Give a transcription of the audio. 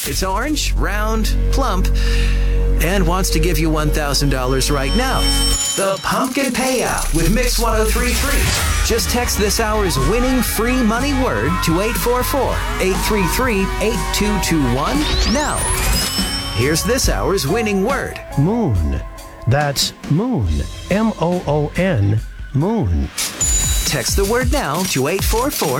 It's orange, round, plump, and wants to give you $1,000 right now. The Pumpkin Payout with Mix 1033. Just text this hour's winning free money word to 844-833-8221 now. Here's this hour's winning word. Moon. That's moon. M-O-O-N. Moon. Text the word now to 844